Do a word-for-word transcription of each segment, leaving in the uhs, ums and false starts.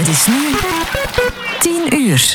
is nu tien uur.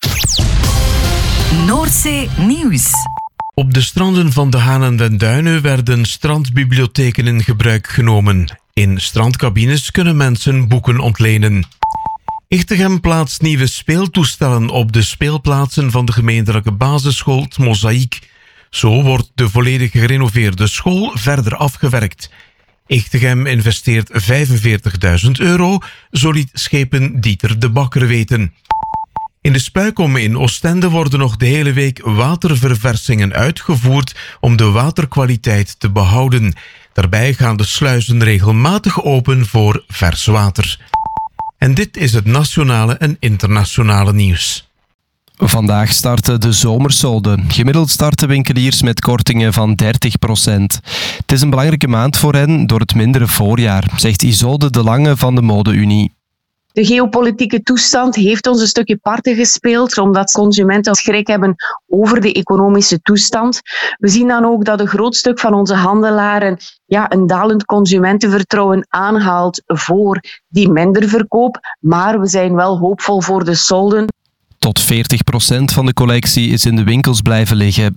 Noordzee Nieuws. Op de stranden van de Haan en den Duinen werden strandbibliotheken in gebruik genomen. In strandcabines kunnen mensen boeken ontlenen. Ichtegem plaatst nieuwe speeltoestellen op de speelplaatsen van de gemeentelijke basisschool ' t Mozaïek. Zo wordt de volledig gerenoveerde school verder afgewerkt. Ichtegem investeert vijfenveertigduizend euro, zo liet schepen Dieter de Bakker weten. In de Spuikom in Oostende worden nog de hele week waterverversingen uitgevoerd om de waterkwaliteit te behouden. Daarbij gaan de sluizen regelmatig open voor vers water. En dit is het nationale en internationale nieuws. Vandaag starten de zomersolden. Gemiddeld starten winkeliers met kortingen van dertig procent. Het is een belangrijke maand voor hen door het mindere voorjaar, zegt Isolde de Lange van de Mode-Unie. De geopolitieke toestand heeft ons een stukje parten gespeeld, omdat consumenten schrik hebben over de economische toestand. We zien dan ook dat een groot stuk van onze handelaren ja, een dalend consumentenvertrouwen aanhaalt voor die minder verkoop. Maar we zijn wel hoopvol voor de solden. Tot veertig procent van de collectie is in de winkels blijven liggen.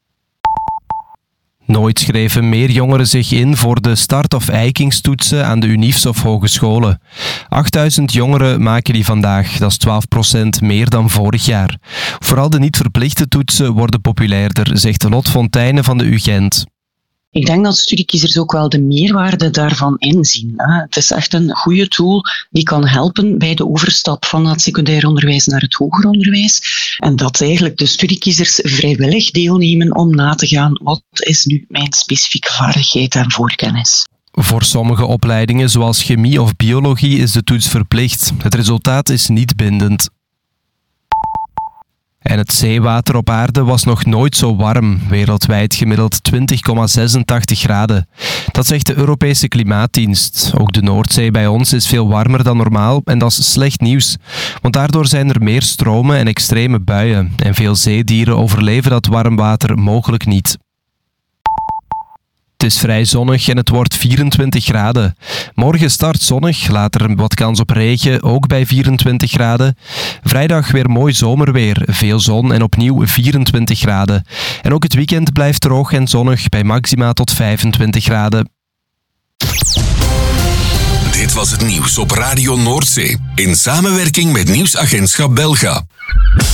Nooit schreven meer jongeren zich in voor de start- of eikingstoetsen aan de uniefs of hogescholen. achtduizend jongeren maken die vandaag, dat is twaalf procent meer dan vorig jaar. Vooral de niet verplichte toetsen worden populairder, zegt Lot Fontijne van de U Gent. Ik denk dat studiekiezers ook wel de meerwaarde daarvan inzien. Het is echt een goede tool die kan helpen bij de overstap van het secundair onderwijs naar het hoger onderwijs. En dat eigenlijk de studiekiezers vrijwillig deelnemen om na te gaan wat is nu mijn specifieke vaardigheid en voorkennis. Voor sommige opleidingen, zoals chemie of biologie, is de toets verplicht. Het resultaat is niet bindend. En het zeewater op aarde was nog nooit zo warm, wereldwijd gemiddeld twintig komma zesentachtig graden. Dat zegt de Europese Klimaatdienst. Ook de Noordzee bij ons is veel warmer dan normaal en dat is slecht nieuws. Want daardoor zijn er meer stromen en extreme buien. En veel zeedieren overleven dat warm water mogelijk niet. Het is vrij zonnig en het wordt vierentwintig graden. Morgen start zonnig, later wat kans op regen, ook bij vierentwintig graden. Vrijdag weer mooi zomerweer, veel zon en opnieuw vierentwintig graden. En ook het weekend blijft droog en zonnig bij maxima tot vijfentwintig graden. Dit was het nieuws op Radio Noordzee in samenwerking met Nieuwsagentschap Belga.